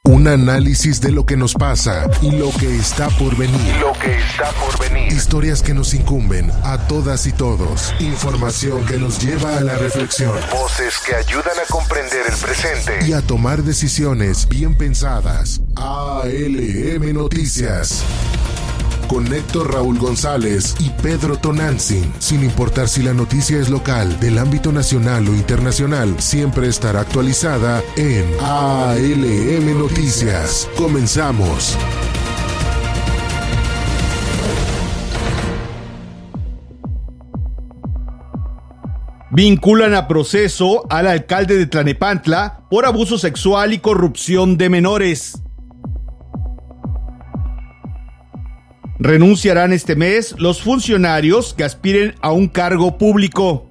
Un análisis de lo que nos pasa y lo que está por venir. Historias que nos incumben a todas y todos. Información que nos lleva a la reflexión. Voces que ayudan a comprender el presente y a tomar decisiones bien pensadas. ALM Noticias. Con Héctor Raúl González y Pedro Tonantzin. Sin importar si la noticia es local, del ámbito nacional o internacional, siempre estará actualizada en ALM Noticias. Comenzamos. Vinculan a proceso al alcalde de Tlalnepantla por abuso sexual y corrupción de menores. Renunciarán este mes los funcionarios que aspiren a un cargo público.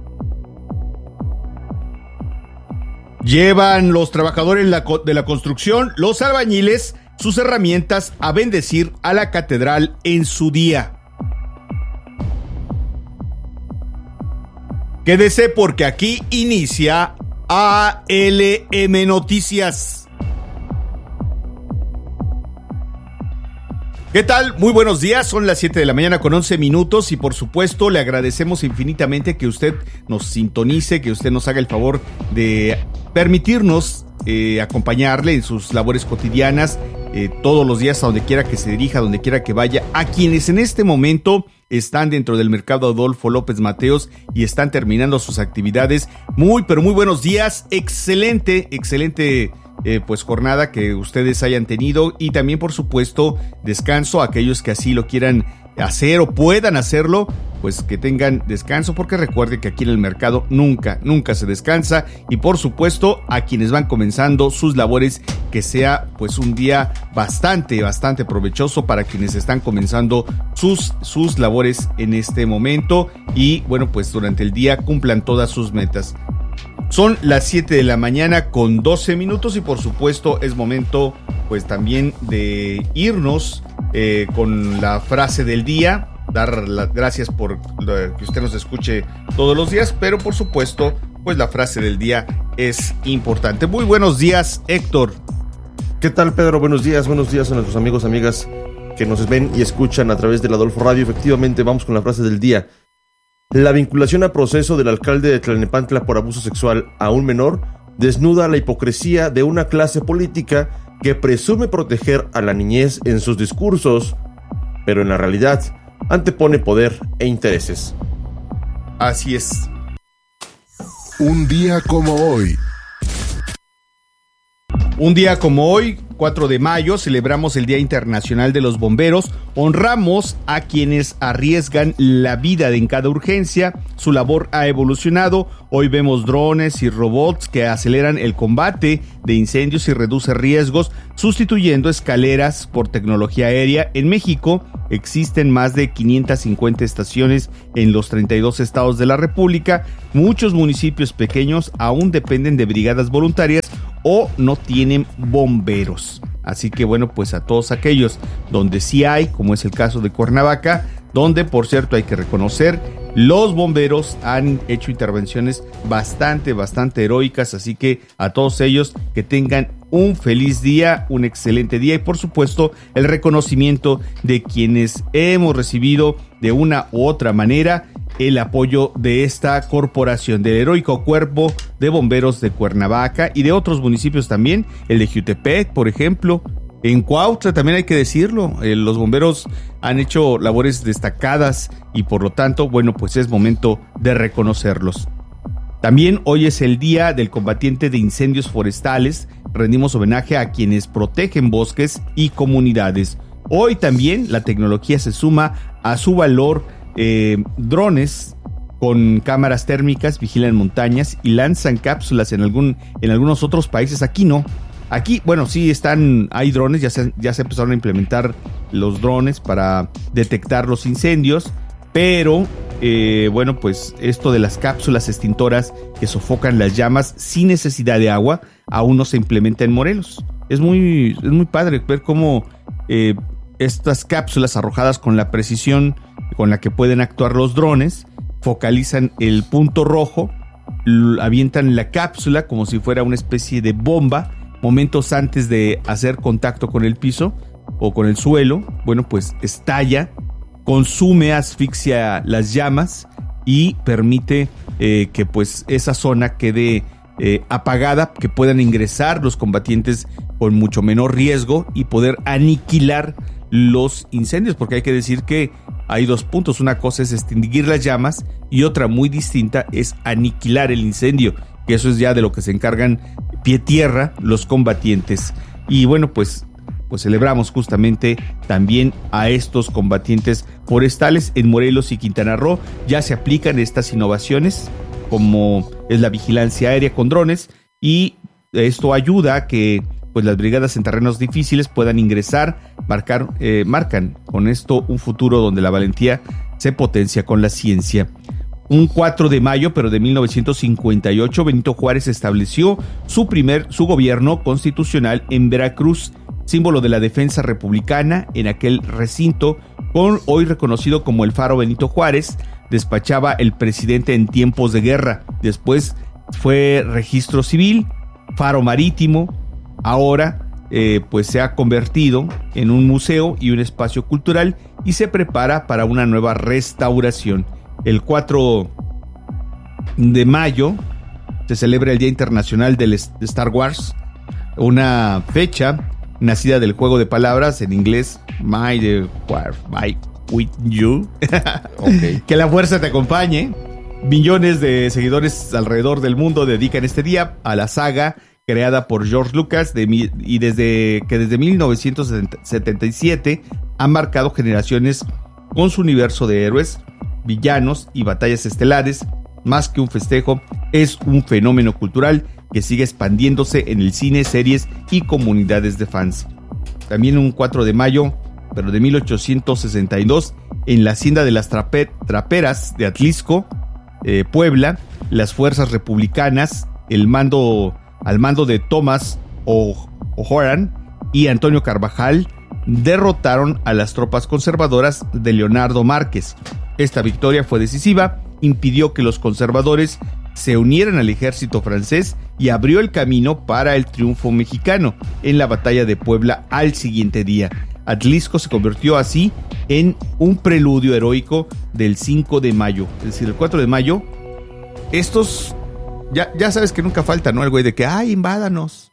Llevan los trabajadores de la construcción, los albañiles, sus herramientas a bendecir a la catedral en su día. Quédese porque aquí inicia ALM Noticias. ¿Qué tal? Muy buenos días, son las 7 de la mañana con 11 minutos y por supuesto le agradecemos infinitamente que usted nos sintonice, que usted nos haga el favor de permitirnos acompañarle en sus labores cotidianas todos los días a donde quiera que se dirija, donde quiera que vaya, a quienes en este momento están dentro del mercado Adolfo López Mateos y están terminando sus actividades. Muy buenos días, excelente pues jornada que ustedes hayan tenido y también por supuesto descanso a aquellos que así lo quieran hacer o puedan hacerlo, pues que tengan descanso porque recuerde que aquí en el mercado nunca se descansa y por supuesto a quienes van comenzando sus labores que sea pues un día bastante provechoso para quienes están comenzando sus labores en este momento y bueno pues durante el día cumplan todas sus metas. Son las 7 de la mañana con 12 minutos y por supuesto es momento pues también de irnos con la frase del día, dar las gracias por que usted nos escuche todos los días, pero por supuesto pues la frase del día es importante. Muy buenos días, Héctor. ¿Qué tal, Pedro? Buenos días a nuestros amigos, amigas que nos ven y escuchan a través del Adolfo Radio. Efectivamente, vamos con la frase del día. La vinculación a proceso del alcalde de Tlalnepantla por abuso sexual a un menor desnuda la hipocresía de una clase política que presume proteger a la niñez en sus discursos, pero en la realidad antepone poder e intereses. Así es. Un día como hoy. Un día como hoy, 4 de mayo, celebramos el Día Internacional de los Bomberos. Honramos a quienes arriesgan la vida en cada urgencia. Su labor ha evolucionado. Hoy vemos drones y robots que aceleran el combate de incendios y reduce riesgos, sustituyendo escaleras por tecnología aérea. En México existen más de 550 estaciones en los 32 estados de la República. Muchos municipios pequeños aún dependen de brigadas voluntarias o no tienen bomberos. Así que bueno, pues a todos aquellos donde sí hay, como es el caso de Cuernavaca, donde por cierto hay que reconocer, los bomberos han hecho intervenciones bastante heroicas, así que a todos ellos que tengan un feliz día, un excelente día y por supuesto el reconocimiento de quienes hemos recibido de una u otra manera el apoyo de esta corporación, del heroico Cuerpo de Bomberos de Cuernavaca y de otros municipios también, el de Jiutepec, por ejemplo. En Cuautla también hay que decirlo, los bomberos han hecho labores destacadas y por lo tanto, bueno, pues es momento de reconocerlos. También hoy es el Día del Combatiente de Incendios Forestales, rendimos homenaje a quienes protegen bosques y comunidades. Hoy también la tecnología se suma a su valor. Drones con cámaras térmicas vigilan montañas y lanzan cápsulas en algunos otros países. Aquí no. Aquí, bueno, sí hay drones, ya se empezaron a implementar los drones para detectar los incendios, pero bueno, pues esto de las cápsulas extintoras que sofocan las llamas sin necesidad de agua aún no se implementa en Morelos. Es muy padre ver cómo estas cápsulas arrojadas con la precisión con la que pueden actuar los drones focalizan el punto rojo, avientan la cápsula como si fuera una especie de bomba momentos antes de hacer contacto con el piso o con el suelo, bueno, pues estalla, consume, asfixia las llamas y permite que pues esa zona quede apagada, que puedan ingresar los combatientes con mucho menor riesgo y poder aniquilar los incendios, porque hay que decir que hay dos puntos. Una cosa es extinguir las llamas y otra muy distinta es aniquilar el incendio, que eso es ya de lo que se encargan pie tierra los combatientes. Y bueno, pues celebramos justamente también a estos combatientes forestales. En Morelos y Quintana Roo ya se aplican estas innovaciones, como es la vigilancia aérea con drones, y esto ayuda a que pues las brigadas en terrenos difíciles puedan ingresar, marcan con esto un futuro donde la valentía se potencia con la ciencia. Un 4 de mayo, pero de 1958, Benito Juárez estableció su gobierno constitucional en Veracruz, símbolo de la defensa republicana. En aquel recinto, hoy reconocido como el Faro Benito Juárez, despachaba el presidente en tiempos de guerra. Después fue registro civil, faro marítimo. Ahora pues se ha convertido en un museo y un espacio cultural y se prepara para una nueva restauración. El 4 de mayo se celebra el Día Internacional de Star Wars, una fecha nacida del juego de palabras en inglés My with you. Okay. Que la fuerza te acompañe. Millones de seguidores alrededor del mundo dedican este día a la saga creada por George Lucas y desde 1977 ha marcado generaciones con su universo de héroes, villanos y batallas estelares. Más que un festejo, es un fenómeno cultural que sigue expandiéndose en el cine, series y comunidades de fans. También un 4 de mayo, pero de 1862, en la hacienda de las Traperas de Atlisco, Puebla, las fuerzas republicanas, al mando de Thomas O'Horan y Antonio Carvajal, derrotaron a las tropas conservadoras de Leonardo Márquez. Esta victoria fue decisiva, impidió que los conservadores se unieran al ejército francés y abrió el camino para el triunfo mexicano en la batalla de Puebla al siguiente día. Atlisco se convirtió así en un preludio heroico del 5 de mayo, es decir, el 4 de mayo. Estos, ya sabes que nunca falta, ¿no? El güey de que, invádanos,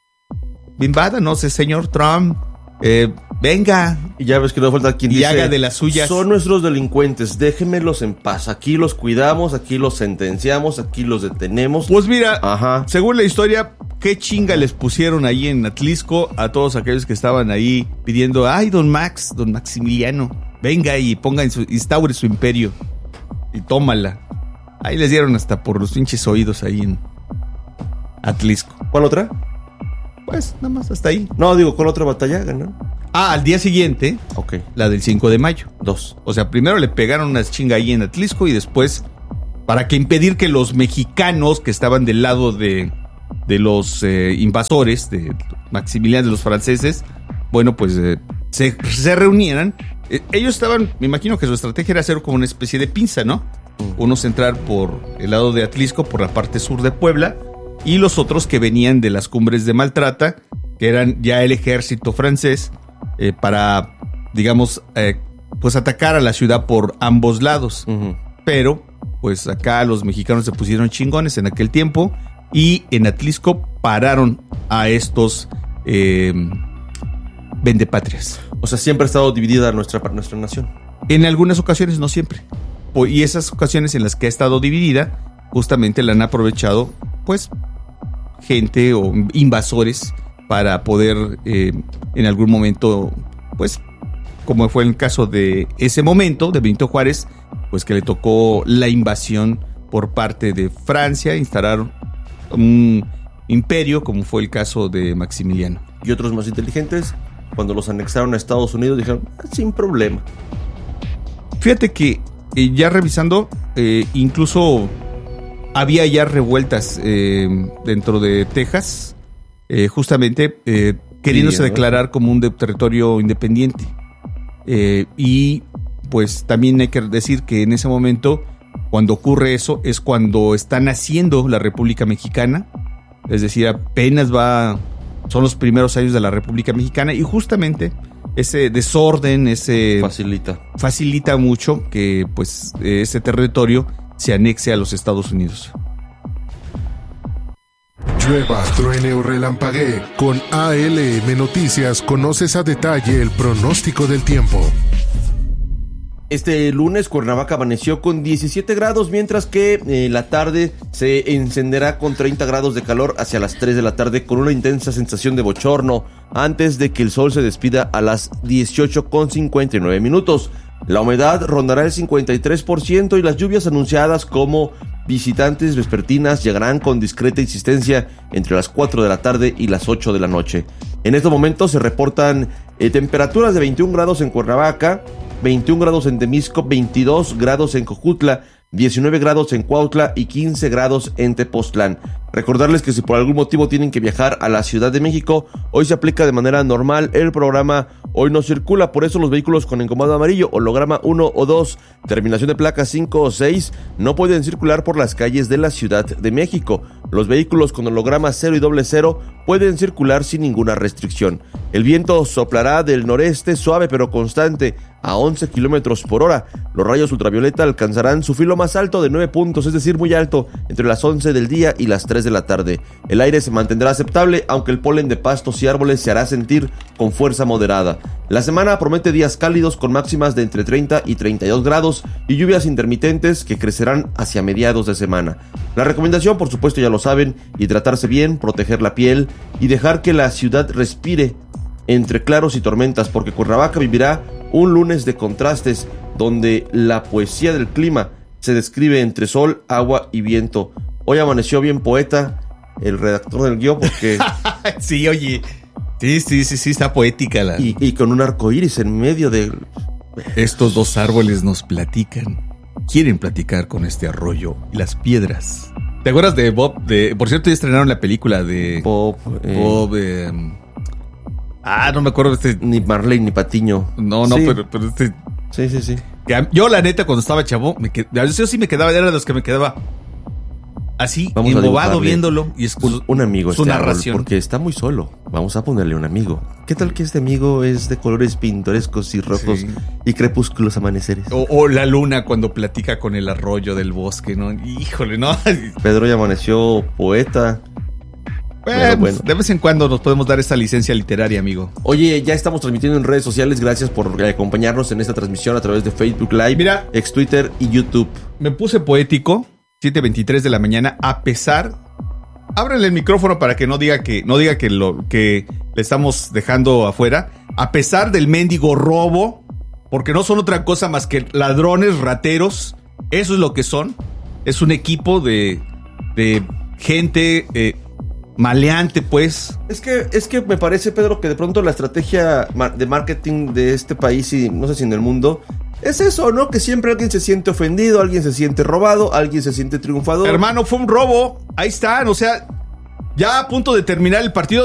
señor Trump, venga. Y ya ves que no falta quien dice, haga de las suyas. Son nuestros delincuentes, déjenmelos en paz. Aquí los cuidamos, aquí los sentenciamos, aquí los detenemos. Pues mira, según la historia, qué chinga les pusieron ahí en Atlisco a todos aquellos que estaban ahí pidiendo, don Maximiliano, venga y instaure su imperio y tómala. Ahí les dieron hasta por los pinches oídos ahí en Atlisco. ¿Cuál otra? Pues nada más hasta ahí. No, digo, ¿cuál otra batalla ganaron? Al día siguiente, la del 5 de mayo. 2. O sea, primero le pegaron una chinga ahí en Atlisco y después, para que impedir que los mexicanos que estaban del lado de los invasores, de Maximiliano, de los franceses, bueno, pues se reunieran. Ellos estaban, me imagino que su estrategia era hacer como una especie de pinza, ¿no? Unos entrar por el lado de Atlisco, por la parte sur de Puebla, y los otros que venían de las cumbres de Maltrata, que eran ya el ejército francés, para, digamos, pues atacar a la ciudad por ambos lados. Pero, pues acá los mexicanos se pusieron chingones en aquel tiempo y en Atlisco pararon a estos vendepatrias. O sea, siempre ha estado dividida nuestra nación. En algunas ocasiones, no siempre. Y esas ocasiones en las que ha estado dividida, justamente la han aprovechado, pues, gente o invasores para poder en algún momento, pues, como fue el caso de ese momento de Benito Juárez, pues que le tocó la invasión por parte de Francia, instalar un imperio, como fue el caso de Maximiliano. Y otros más inteligentes, cuando los anexaron a Estados Unidos, dijeron, sin problema. Fíjate que ya revisando, incluso había ya revueltas dentro de Texas, justamente queriéndose declarar como un territorio independiente. Y pues también hay que decir que en ese momento, cuando ocurre eso, es cuando está naciendo la República Mexicana. Es decir, apenas va Son los primeros años de la República Mexicana y justamente ese desorden, facilita mucho que pues ese territorio se anexe a los Estados Unidos. Llueva, truene o relampaguee, con ALM Noticias conoces a detalle el pronóstico del tiempo. Este lunes Cuernavaca amaneció con 17 grados, mientras que la tarde se encenderá con 30 grados de calor hacia las 3 de la tarde con una intensa sensación de bochorno antes de que el sol se despida a las 18:59 minutos. La humedad rondará el 53% y las lluvias anunciadas como visitantes vespertinas llegarán con discreta insistencia entre las 4 de la tarde y las 8 de la noche. En estos momentos se reportan temperaturas de 21 grados en Cuernavaca, 21 grados en Temisco, 22 grados en Jojutla, 19 grados en Cuautla y 15 grados en Tepoztlán. Recordarles que si por algún motivo tienen que viajar a la Ciudad de México, hoy se aplica de manera normal el programa Hoy No Circula, por eso los vehículos con encomado amarillo, holograma 1 o 2, terminación de placa 5 o 6, no pueden circular por las calles de la Ciudad de México. Los vehículos con holograma 0 y 00 pueden circular sin ninguna restricción. El viento soplará del noreste suave pero constante a 11 kilómetros por hora. Los rayos ultravioleta alcanzarán su filo más alto de 9 puntos, es decir, muy alto, entre las 11 del día y las 3 de la tarde. El aire se mantendrá aceptable, aunque el polen de pastos y árboles se hará sentir con fuerza moderada. La semana promete días cálidos con máximas de entre 30 y 32 grados y lluvias intermitentes que crecerán hacia mediados de semana. La recomendación, por supuesto, ya lo saben, hidratarse bien, proteger la piel y dejar que la ciudad respire entre claros y tormentas, porque Cuernavaca vivirá un lunes de contrastes donde la poesía del clima se describe entre sol, agua y viento. Hoy amaneció bien poeta el redactor del guión porque... Sí, oye, sí, está poética la... Y con un arco iris en medio de... Estos dos árboles nos platican. Quieren platicar con este arroyo y las piedras. ¿Te acuerdas de Bob? Por cierto, ya estrenaron la película de... Bob... no me acuerdo Ni Marley ni Patiño. No, sí. pero este... Sí. Yo, la neta, cuando estaba chavo, yo sí me quedaba, era de los que me quedaba así, Vamos embobado viéndolo. Y es un amigo, su narración. Porque está muy solo. Vamos a ponerle un amigo. ¿Qué tal que este amigo es de colores pintorescos y rojos y crepúsculos amaneceres? O la luna cuando platica con el arroyo del bosque, ¿no? Híjole, ¿no? Pedro ya amaneció poeta. Bueno, de vez en cuando nos podemos dar esa licencia literaria, amigo. Oye, ya estamos transmitiendo en redes sociales. Gracias por acompañarnos en esta transmisión a través de Facebook Live, Mira, ex Twitter y YouTube. Me puse poético, 7:23 de la mañana, a pesar... Ábrele el micrófono para que no diga que le estamos dejando afuera. A pesar del mendigo robo, porque no son otra cosa más que ladrones, rateros. Eso es lo que son. Es un equipo de gente... maleante, pues. Es que me parece, Pedro, que de pronto la estrategia de marketing de este país y no sé si en el mundo es eso, ¿no? Que siempre alguien se siente ofendido, alguien se siente robado, alguien se siente triunfador. Hermano, fue un robo. Ahí están, o sea, ya a punto de terminar el partido.